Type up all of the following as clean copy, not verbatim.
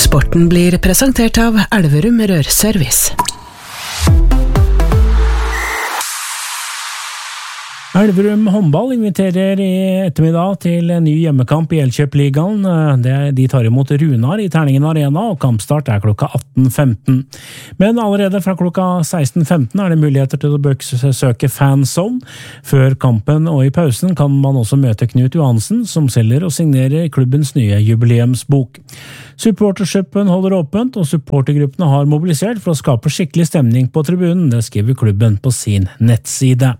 Sporten blir presentert av Elverum Rørservice. Elverum håndball inviterer i ettermiddag til en ny hjemmekamp i Elkjøp-ligaen. De tar imot Runar i Terningen Arena, og kampstart er klokka 18.15. Men allerede fra klokka 16.15 er det muligheter til å besøke Fanzone. Før kampen og i pausen kan man også møte Knut Johansen, som selger og signerer klubbens nye jubileumsbok. Supportershippen holder åpent, og supportergruppene har mobilisert for å skape skikkelig stemning på tribunen. Det skriver klubben på sin nettside.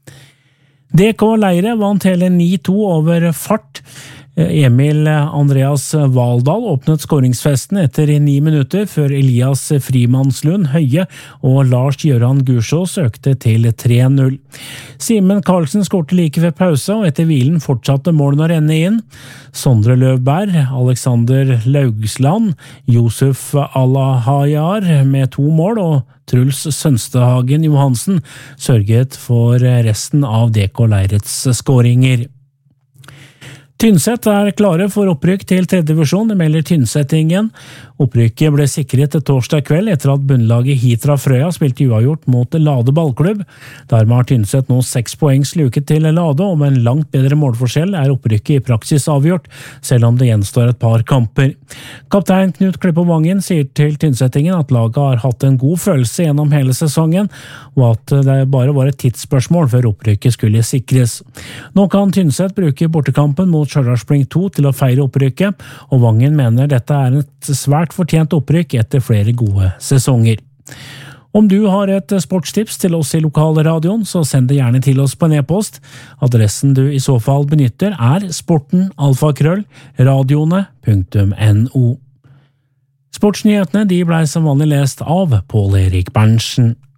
DK Leire vant hele 9-2 over Fart. Emil Andreas Valdal åpnet skåringsfesten etter 9 minutter før Elias Frimannslund Høie og Lars Gjøran Gursås økte til 3-0. Simen Karlsen skårte like ved pause, og etter hvilen fortsatte målene å renne inn. Sondre Løvberg, Alexander Laugsland, Josef Alahayar med 2 mål og Truls Sønstehagen Johansen sørget for resten av DK Leirets skåringer. Tynset er klare for opprykk til 3. divisjon, det melder Tynsetingen. Opprykket ble sikret torsdag kveld etter at bunnlaget Hitra Frøya spilte uavgjort mot Lade ballklubb. Dermed har Tynset nå 6 poeng sluket til Lade, og med en langt bedre målforskjell er opprykket i praksis avgjort, selv om det gjenstår et par kamper. Kaptein Knut Klippe Vangen sier til Tynsetingen at laget har hatt en god følelse gjennom hele sesongen, og at det bare var et tidsspørsmål før opprykket skulle sikres. Nå kan Tynset bruke bortekampen mot Stjørdalsblink 2 til å feire opprykket, og Vangen mener dette er et svært fortjent opprykk etter flere gode sesonger. Om du har et sportstips til oss i lokalradioen, så send det gjerne til oss på en e-post. Adressen du i så fall benytter er sporten@radioene.no. Sportsnyhetene de ble som vanlig lest av Pål Erik Berntsen.